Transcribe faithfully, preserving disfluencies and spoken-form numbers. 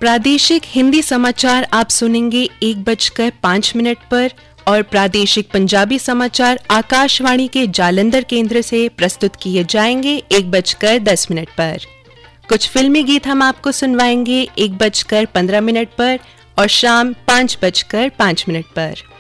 प्रादेशिक हिंदी समाचार आप सुनेंगे एक बजकर पाँच मिनट पर और प्रादेशिक पंजाबी समाचार आकाशवाणी के जालंधर केंद्र से प्रस्तुत किए जाएंगे एक बजकर दस मिनट पर। कुछ फिल्मी गीत हम आपको सुनवाएंगे एक बजकर पंद्रह मिनट पर और शाम पाँच बजकर पाँच मिनट पर।